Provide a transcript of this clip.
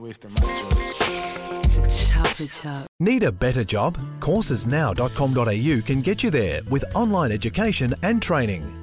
wasting my choice. Chopper chop. Need a better job? Coursesnow.com.au can get you there with online education and training.